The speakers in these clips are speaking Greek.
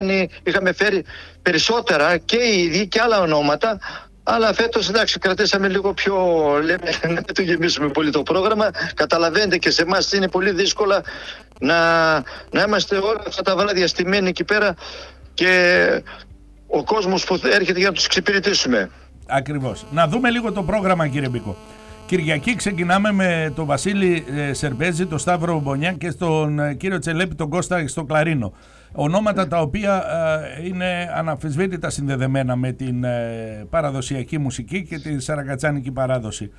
είχαμε φέρει περισσότερα και οι ίδιοι και άλλα ονόματα. Αλλά φέτος, εντάξει, κρατήσαμε λίγο πιο, λέμε, να μην το γεμίσουμε πολύ το πρόγραμμα. Καταλαβαίνετε και σε εμάς είναι πολύ δύσκολα να είμαστε όλα αυτά τα βράδια στημένοι εκεί πέρα και ο κόσμος που έρχεται για να τους εξυπηρετήσουμε. Ακριβώς. Να δούμε λίγο το πρόγραμμα, κύριε Μπίκο. Κυριακή ξεκινάμε με τον Βασίλη Σερμπέζη, τον Σταύρο Μπονιά και τον κύριο Τσελέπη, τον Κώστα στο κλαρίνο. Ονόματα τα οποία είναι αναμφισβήτητα συνδεδεμένα με την παραδοσιακή μουσική και τη σαρακατσάνικη παράδοση.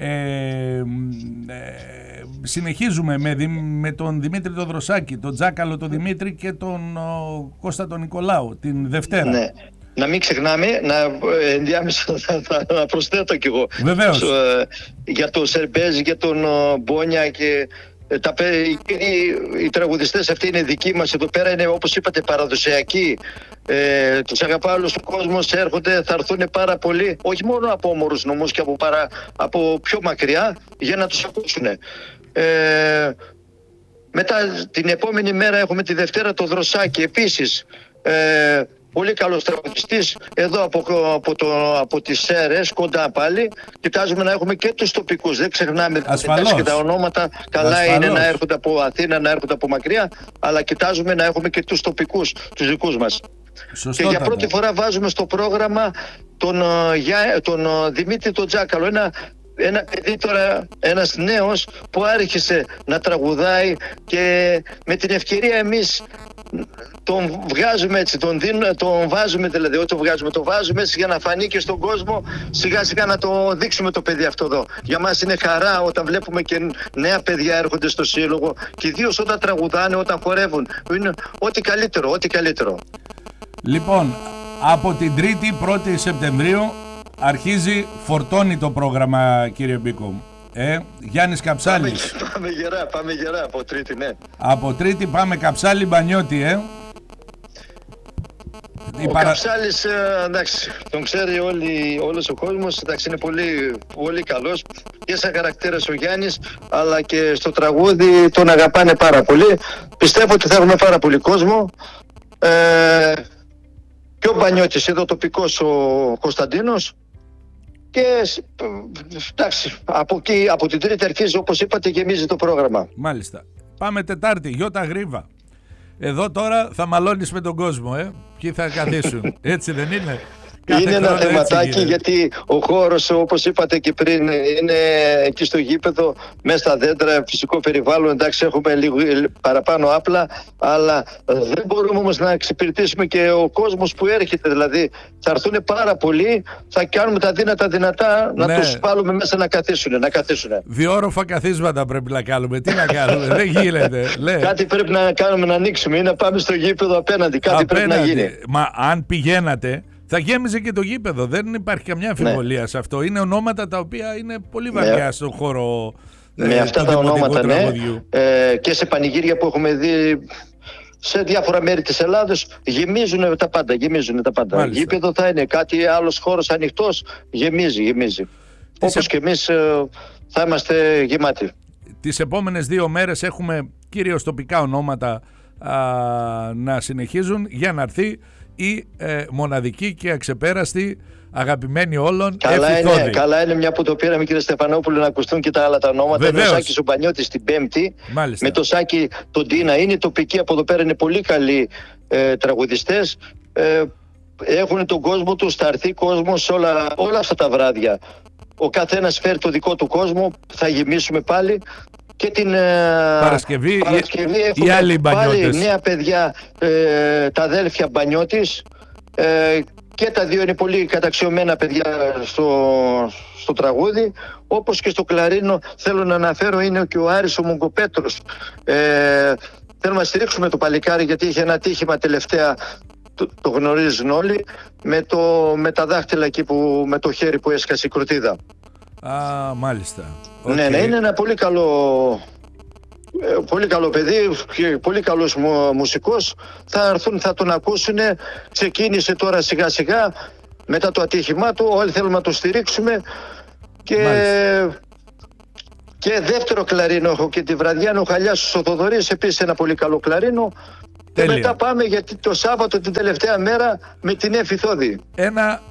Συνεχίζουμε με τον Δημήτρη τον Δροσάκη, τον Τζάκαλο τον Δημήτρη και τον Κώστα τον Νικολάου την Δευτέρα. Ναι. Να μην ξεχνάμε, ενδιάμεσα θα προσθέτω κι εγώ. Βεβαίως. Για τον Σερμπέζη, για τον Μπόνια και οι τραγουδιστές αυτοί είναι δικοί μας εδώ πέρα, είναι όπως είπατε παραδοσιακοί. Τους αγαπά όλος ο κόσμος, έρχονται, θα έρθουν πάρα πολύ, όχι μόνο από όμορους νομούς και από πιο μακριά για να τους ακούσουν. Μετά την επόμενη μέρα έχουμε τη Δευτέρα το Δροσάκι επίσης. Πολύ καλός τραγουδιστής εδώ από τις Σέρρες, κοντά πάλι. Κοιτάζουμε να έχουμε και τους τοπικούς. Δεν ξεχνάμε και τα ονόματα. Καλά είναι να έρχονται από Αθήνα, να έρχονται από μακριά, αλλά κοιτάζουμε να έχουμε και τους τοπικούς, τους δικούς μας. Και για πρώτη φορά βάζουμε στο πρόγραμμα τον Δημήτρη τον Τζάκαλο. Ένα παιδί τώρα, ένας νέος που άρχισε να τραγουδάει και με την ευκαιρία εμείς τον βγάζουμε έτσι, τον βάζουμε δηλαδή, όχι τον βγάζουμε, τον βάζουμε έτσι για να φανεί και στον κόσμο, σιγά σιγά να το δείξουμε το παιδί αυτό εδώ. Για μας είναι χαρά όταν βλέπουμε και νέα παιδιά έρχονται στο σύλλογο και ιδίως όταν τραγουδάνε, όταν χορεύουν. Είναι ό,τι καλύτερο, ό,τι καλύτερο. Λοιπόν, από την 1η Σεπτεμβρίου αρχίζει, φορτώνει το πρόγραμμα, κύριε Μπίκο. Γιάννης Καψάλης. Πάμε γερά από Τρίτη, ναι. Από Τρίτη πάμε Καψάλη Μπανιώτη, Καψάλης, εντάξει, τον ξέρει όλος ο κόσμος, εντάξει, είναι πολύ, πολύ καλός και σαν χαρακτήρας ο Γιάννης, αλλά και στο τραγούδι τον αγαπάνε πάρα πολύ. Πιστεύω ότι θα έχουμε πάρα πολύ κόσμο. Και ο Μπανιώτης εδώ τοπικός ο Κωνσταντίνος. Και εντάξει, από την Τρίτη αρχίζει, όπως είπατε, γεμίζει το πρόγραμμα. Μάλιστα. Πάμε Τετάρτη, Γιώτα Γρίβα. Εδώ τώρα θα μαλώνεις με τον κόσμο, Ποιοι θα καθίσουν, έτσι δεν είναι? Είναι ένα θεματάκι γιατί ο χώρος, όπως είπατε και πριν, είναι εκεί στο γήπεδο, μέσα στα δέντρα, φυσικό περιβάλλον, εντάξει, έχουμε λίγο παραπάνω άπλα, αλλά δεν μπορούμε όμως να εξυπηρετήσουμε και ο κόσμος που έρχεται, δηλαδή θα έρθουν πάρα πολλοί, θα κάνουμε τα δυνατά να τους βάλουμε μέσα να καθίσουν. Διόροφα καθίσματα πρέπει να κάνουμε, τι να κάνουμε, δεν γίνεται. Κάτι πρέπει να κάνουμε, να ανοίξουμε ή να πάμε στο γήπεδο απέναντι, πρέπει να γίνει. Μα αν πηγαίνατε, θα γέμιζε και το γήπεδο, δεν υπάρχει καμιά αμφιβολία σε αυτό. Είναι ονόματα τα οποία είναι πολύ βαριά στον χώρο με αυτά τα ονόματα, και σε πανηγύρια που έχουμε δει σε διάφορα μέρη της Ελλάδος, γεμίζουν τα πάντα. Γήπεδο θα είναι, κάτι άλλος χώρος ανοιχτός, γεμίζει. Όπως και εμείς θα είμαστε γεμάτοι. Τις επόμενες 2 μέρες έχουμε κυρίως τοπικά ονόματα να συνεχίζουν για να έρθει η μοναδική και αξεπέραστη, αγαπημένη όλων, καλά είναι μια που το πήραμε, κύριε Στεφανόπουλο, να ακουστούν και τα άλλα τα ονόματα. Είναι ο Σάκης ο Μπανιώτης την Πέμπτη. Μάλιστα. Με το Σάκη τον Τίνα, είναι τοπικοί από εδώ πέρα, είναι πολύ καλοί τραγουδιστές. Έχουν τον κόσμο τους, θα έρθει κόσμος όλα αυτά τα βράδια. Ο καθένας φέρει το δικό του κόσμο, θα γεμίσουμε πάλι. Και την Παρασκευή έχουμε άλλοι πάλι νέα παιδιά, τα αδέλφια Μπανιώτης, και τα δύο είναι πολύ καταξιωμένα παιδιά στο τραγούδι. Όπως και στο κλαρίνο θέλω να αναφέρω είναι και ο Άρης ο Μογκοπέτρος. Θέλουμε να στηρίξουμε το παλικάρι γιατί είχε ένα τύχημα τελευταία, το γνωρίζουν όλοι, με τα δάχτυλα εκεί με το χέρι που έσκασε η κροτίδα. Μάλιστα. Ναι, είναι ένα πολύ καλό παιδί και πολύ καλός μουσικός. Θα έρθουν, θα τον ακούσουν. Ξεκίνησε τώρα σιγά σιγά μετά το ατύχημά του. Όλοι θέλουμε να το στηρίξουμε. Και δεύτερο κλαρίνο έχω και τη βραδιά είναι ο Χαλιάς ο Θοδωρής, επίσης ένα πολύ καλό κλαρίνο. Και μετά πάμε γιατί το Σάββατο την τελευταία μέρα με την Εφηθόδη. Ένα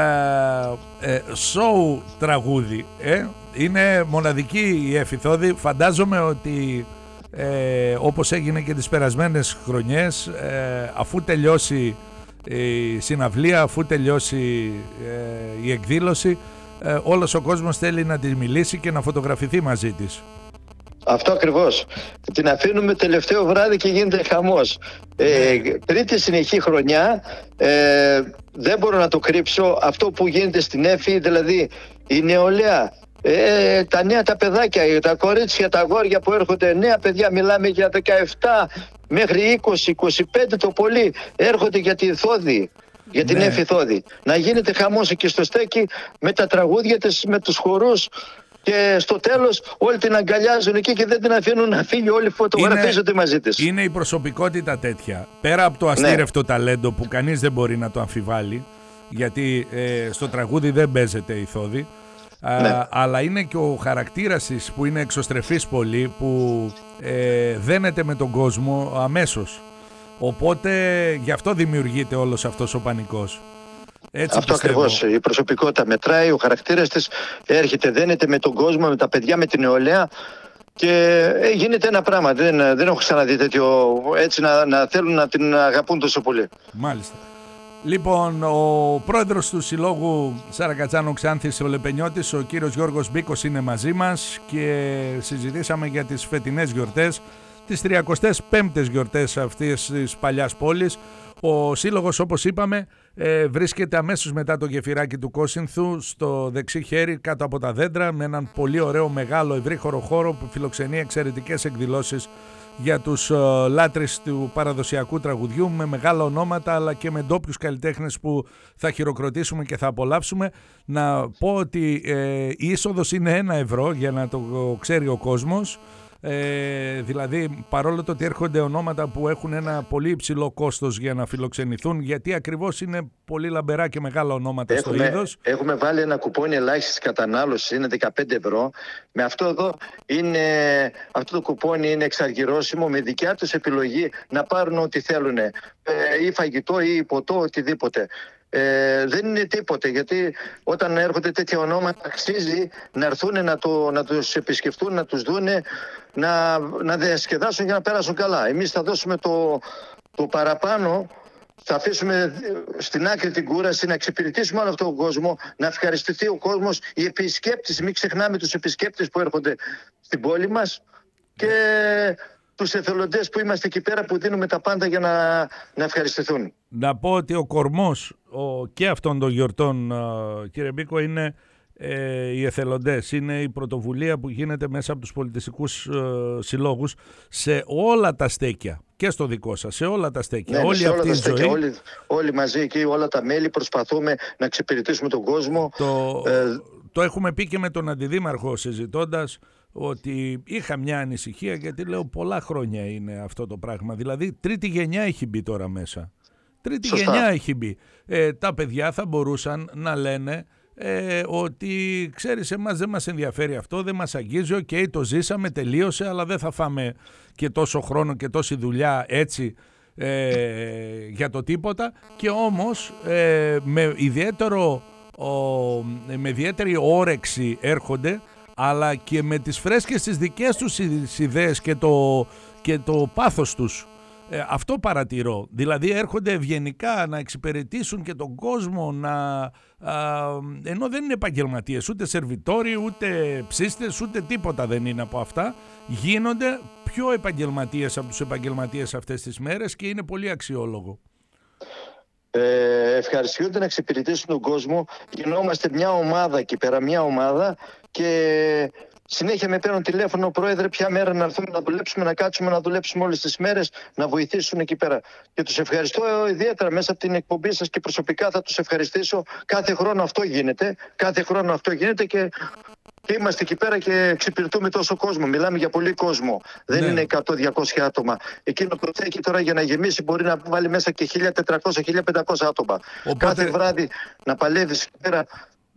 show τραγούδι. Είναι μοναδική η Εφηθόδη. Φαντάζομαι ότι όπως έγινε και τις περασμένες χρονιές, αφού τελειώσει η συναυλία, αφού τελειώσει η εκδήλωση, όλος ο κόσμος θέλει να τη μιλήσει και να φωτογραφηθεί μαζί της. Αυτό ακριβώς. Την αφήνουμε τελευταίο βράδυ και γίνεται χαμός. Τρίτη συνεχή χρονιά, δεν μπορώ να το κρύψω αυτό που γίνεται στην Έφη, δηλαδή η νεολαία, τα νέα τα παιδάκια, τα κορίτσια, τα αγόρια που έρχονται, νέα παιδιά, μιλάμε για 17 μέχρι 20-25 το πολύ, έρχονται για τη Θόδη. Για την Έφη Θόδη. Να γίνεται χαμός εκεί στο στέκι με τα τραγούδια της, με τους χορούς. Και στο τέλος όλοι την αγκαλιάζουν εκεί και δεν την αφήνουν να φύγει, όλοι φωτογραφίζονται μαζί της. Είναι η προσωπικότητα τέτοια. Πέρα από το αστήρευτο ταλέντο που κανείς δεν μπορεί να το αμφιβάλλει, γιατί στο τραγούδι δεν παίζεται η Θόδη, αλλά είναι και ο χαρακτήρας της που είναι εξωστρεφής πολύ, που δένεται με τον κόσμο αμέσως. Οπότε γι' αυτό δημιουργείται όλος αυτός ο πανικός. Έτσι αυτό ακριβώς. Η προσωπικότητα μετράει, ο χαρακτήρας της έρχεται, δένεται με τον κόσμο, με τα παιδιά, με την νεολαία και γίνεται ένα πράγμα. Δεν έχω ξαναδεί τέτοιο, έτσι να θέλουν να την αγαπούν τόσο πολύ. Μάλιστα. Λοιπόν, ο πρόεδρος του Συλλόγου Σαρακατσάνου Ξάνθης, ο Λεπενιώτης, ο κύριος Γιώργος Μπίκος, είναι μαζί μας και συζητήσαμε για τις φετινές γιορτές, τις 35ες γιορτές αυτής της παλιάς πόλης. Ο σύλλογος, όπως είπαμε, βρίσκεται αμέσως μετά το γεφυράκι του Κόσινθου, στο δεξί χέρι κάτω από τα δέντρα, με έναν πολύ ωραίο μεγάλο ευρύχωρο χώρο που φιλοξενεί εξαιρετικές εκδηλώσεις για τους λάτρεις του παραδοσιακού τραγουδιού, με μεγάλα ονόματα αλλά και με ντόπιους καλλιτέχνες που θα χειροκροτήσουμε και θα απολαύσουμε. Να πω ότι η είσοδος είναι 1 ευρώ, για να το ξέρει ο κόσμος. Δηλαδή, παρόλο το ότι έρχονται ονόματα που έχουν ένα πολύ υψηλό κόστος για να φιλοξενηθούν, γιατί ακριβώς είναι πολύ λαμπερά και μεγάλα ονόματα στο είδος. Έχουμε βάλει ένα κουπόνι ελάχιστης κατανάλωσης, είναι 15 ευρώ. Με αυτό εδώ αυτό το κουπόνι είναι εξαργυρώσιμο, με δικιά τους επιλογή να πάρουν ό,τι θέλουν, ή φαγητό ή ποτό, οτιδήποτε. Δεν είναι τίποτε, γιατί όταν έρχονται τέτοια ονόματα αξίζει να έρθουν να τους επισκεφτούν, να τους δούνε, να διασκεδάσουν και να πέρασουν καλά. Εμείς θα δώσουμε το παραπάνω, θα αφήσουμε στην άκρη την κούραση, να εξυπηρετήσουμε όλο αυτόν τον κόσμο, να ευχαριστηθεί ο κόσμος, οι επισκέπτες, μην ξεχνάμε τους επισκέπτες που έρχονται στην πόλη μας και τους εθελοντές που είμαστε εκεί πέρα, που δίνουμε τα πάντα για να ευχαριστηθούν. Να πω ότι ο κορμός και αυτών των γιορτών, κύριε Μπίκο, είναι οι εθελοντές. Είναι η πρωτοβουλία που γίνεται μέσα από τους πολιτιστικούς συλλόγους σε όλα τα στέκια, και στο δικό σας, σε όλα τα στέκια. Ναι, όλη αυτή η ζωή. Όλοι μαζί εκεί, όλα τα μέλη, προσπαθούμε να εξυπηρετήσουμε τον κόσμο. Το έχουμε πει και με τον αντιδήμαρχο συζητώντας, ότι είχα μια ανησυχία, γιατί λέω πολλά χρόνια είναι αυτό το πράγμα. Δηλαδή τρίτη γενιά έχει μπει τώρα μέσα. Τρίτη Σωστά. γενιά έχει μπει. Τα παιδιά θα μπορούσαν να λένε ότι ξέρεις, εμάς δεν μας ενδιαφέρει αυτό, δεν μας αγγίζει, το ζήσαμε, τελείωσε, αλλά δεν θα φάμε και τόσο χρόνο και τόση δουλειά έτσι για το τίποτα. Και όμως με ιδιαίτερη όρεξη έρχονται, αλλά και με τις φρέσκες τις δικές τους ιδέες και το πάθος τους. Αυτό παρατηρώ. Δηλαδή έρχονται ευγενικά να εξυπηρετήσουν και τον κόσμο, ενώ δεν είναι επαγγελματίες, ούτε σερβιτόροι, ούτε ψήστες, ούτε τίποτα δεν είναι από αυτά. Γίνονται πιο επαγγελματίες από τους επαγγελματίες αυτές τις μέρες και είναι πολύ αξιόλογο. Ευχαριστούνται να εξυπηρετήσουν τον κόσμο. Γινόμαστε μια ομάδα εκεί πέρα, μια ομάδα, και συνέχεια με παίρνουν τηλέφωνο, πρόεδρε, ποια μέρα να έρθουμε να δουλέψουμε, να κάτσουμε να δουλέψουμε όλες τις μέρες, να βοηθήσουν εκεί πέρα. Και τους ευχαριστώ ιδιαίτερα μέσα από την εκπομπή σας, και προσωπικά θα τους ευχαριστήσω. Κάθε χρόνο αυτό γίνεται και είμαστε εκεί πέρα και εξυπηρετούμε τόσο κόσμο. Μιλάμε για πολύ κόσμο. Δεν είναι 100-200 άτομα. Εκείνο το στέκι τώρα για να γεμίσει μπορεί να βάλει μέσα και 1.400-1.500 άτομα. Οπότε κάθε βράδυ να παλεύεις εκεί πέρα.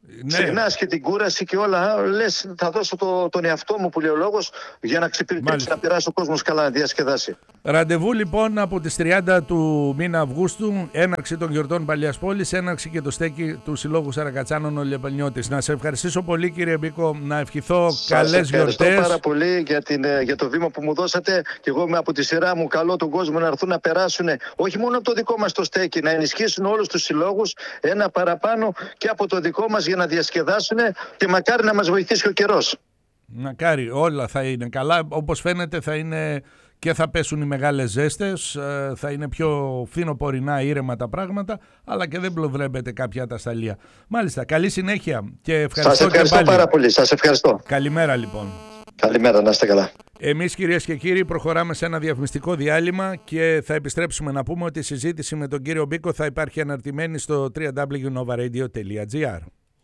Ξεχνάς και την κούραση και όλα. Λες, θα δώσω τον εαυτό μου, που λέει ο λόγος, για να ξυπηρετήσει, να περάσει ο κόσμος καλά, να διασκεδάσει. Ραντεβού λοιπόν από τις 30 του μήνα Αυγούστου, έναρξη των γιορτών Παλαιάς Πόλης, έναρξη και το στέκι του Συλλόγου Σαρακατσάνων ο Λεπανιώτης. Να σε ευχαριστήσω πολύ, κύριε Μπίκο, να ευχηθώ καλές γιορτές. Σας ευχαριστώ πάρα πολύ για το βήμα που μου δώσατε, και εγώ από τη σειρά μου καλώ τον κόσμο να έρθουν να περάσουν όχι μόνο από το δικό μας το στέκι, να ενισχύσουν όλους τους συλλόγους ένα παραπάνω και από το δικό μας, για να διασκεδάσουν, και μακάρι να μας βοηθήσει ο καιρός. Μακάρι, όλα θα είναι καλά. Όπως φαίνεται θα είναι και θα πέσουν οι μεγάλες ζέστες, θα είναι πιο φθινοπορεινά, ήρεμα τα πράγματα, αλλά και δεν προβλέπεται κάποια ατασταλία. Μάλιστα, καλή συνέχεια και ευχαριστώ. Σας ευχαριστώ πάρα πολύ. Σας ευχαριστώ. Καλημέρα λοιπόν. Καλημέρα, να είστε καλά. Εμείς, κυρίες και κύριοι, προχωράμε σε ένα διαφημιστικό διάλειμμα και θα επιστρέψουμε να πούμε ότι η συζήτηση με τον κύριο Μπίκο θα υπάρχει αναρτημένη στο www.novaradio.gr.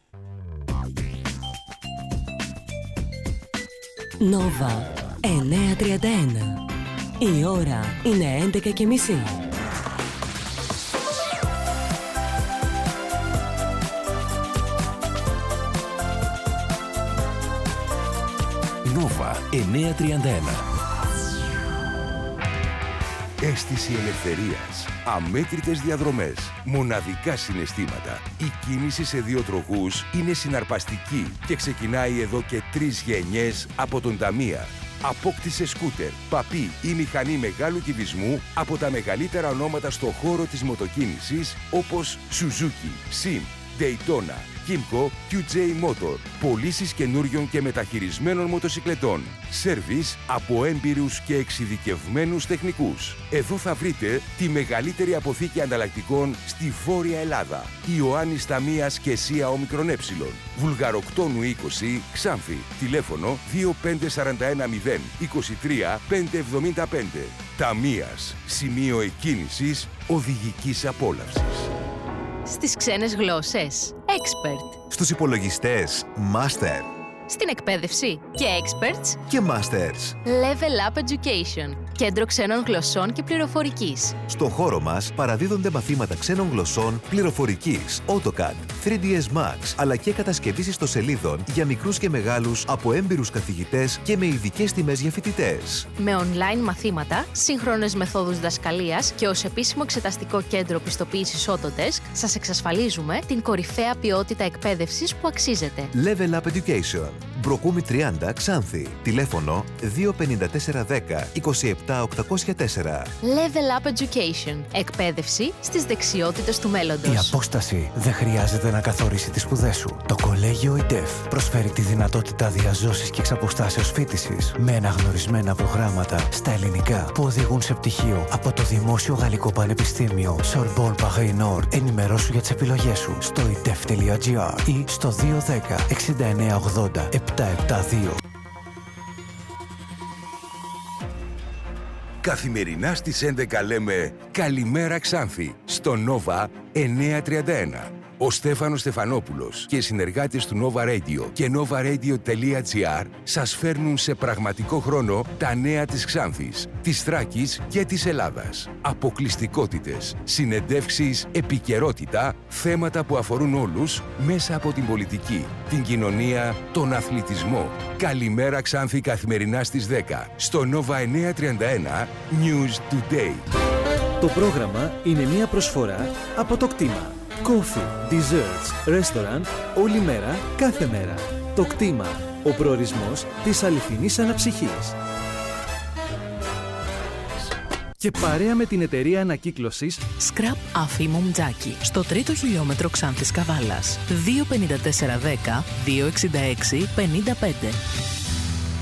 Νόβα 931. Η ώρα είναι 11:30. Νόβα 931. Αίσθηση ελευθερίας, αμέτρητες διαδρομές, μοναδικά συναισθήματα. Η κίνηση σε δύο τροχούς είναι συναρπαστική και ξεκινάει εδώ και 3 γενιές από τον Ταμία. Απόκτησε σκούτερ, παπί ή μηχανή μεγάλου κυβισμού από τα μεγαλύτερα ονόματα στο χώρο της μοτοκίνησης, όπως Suzuki, Sim, Daytona, Kymco, QJ Motor. Πωλήσεις καινούριων και μεταχειρισμένων μοτοσικλετών. Σέρβις από έμπειρους και εξειδικευμένους τεχνικούς. Εδώ θα βρείτε τη μεγαλύτερη αποθήκη ανταλλακτικών στη Βόρεια Ελλάδα. Ιωάννης Ταμίας και ΣΥΑ Ομικρον Ε. Βουλγαροκτόνου 20, Ξάνθη. Τηλέφωνο 25410 23 575. Ταμίας. Σημείο εκκίνησης οδηγικής απόλαυσης. Στις ξένες γλώσσες, Expert. Στους υπολογιστές, Master. Στην εκπαίδευση και Experts Και Masters. Level Up Education. Κέντρο ξένων γλωσσών και πληροφορικής. Στο χώρο μας παραδίδονται μαθήματα ξένων γλωσσών, πληροφορικής, AutoCAD, 3ds Max, αλλά και κατασκευής ιστοσελίδων για μικρούς και μεγάλους από έμπειρους καθηγητές και με ειδικές τιμές για φοιτητές. Με online μαθήματα, σύγχρονες μεθόδους διδασκαλίας και ως επίσημο εξεταστικό κέντρο πιστοποίησης Autodesk, σας εξασφαλίζουμε την κορυφαία ποιότητα εκπαίδευσης που αξίζετε. Level Up Education. Μπροκούμι 30, Ξάνθη. Τηλέφωνο 25410 27804. Level Up Education. Εκπαίδευση στις δεξιότητες του μέλλοντος. Η απόσταση δεν χρειάζεται να καθορίσει τις σπουδές σου. Το Κολέγιο ΙΤΕΦ προσφέρει τη δυνατότητα διαζώσης και εξαποστάσεως φοιτησης με αναγνωρισμένα προγράμματα στα ελληνικά που οδηγούν σε πτυχίο από το Δημόσιο Γαλλικό Πανεπιστήμιο Sorbonne Paris Nord. Ενημερώσου για τις επιλογές σου στο itef.gr ή στο 210 6980 772. Καθημερινά στις 11 λέμε «Καλημέρα Ξάνθη» στο Νόβα 931. Ο Στέφανος Στεφανόπουλος και οι συνεργάτες του Nova Radio και novaradio.gr σας φέρνουν σε πραγματικό χρόνο τα νέα της Ξάνθης, της Θράκης και της Ελλάδας. Αποκλειστικότητες, συνεντεύξεις, επικαιρότητα, θέματα που αφορούν όλους μέσα από την πολιτική, την κοινωνία, τον αθλητισμό. Καλημέρα Ξάνθη καθημερινά στις 10 στο Nova 931 News Today. Το πρόγραμμα είναι μια προσφορά από το κτήμα. Coffee, desserts, restaurant, όλη μέρα, κάθε μέρα. Το κτήμα, ο προορισμός της αληθινής αναψυχής. Και παρέα με την εταιρεία ανακύκλωσης Scrap Αφήμου Μτζάκη, στο 3ο χιλιόμετρο Ξάνθης Καβάλας. 25410 266 55.